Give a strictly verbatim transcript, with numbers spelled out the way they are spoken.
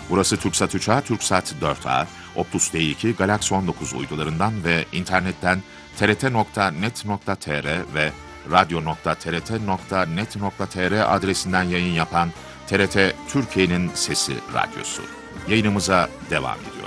Burası TürkSat üç A, TürkSat dört A, Optus D iki, Galaxy on dokuz uydularından ve internetten t r t nokta net nokta t r ve radyo nokta t r t nokta net nokta t r adresinden yayın yapan T R T Türkiye'nin Sesi Radyosu. Yayınımıza devam ediyoruz.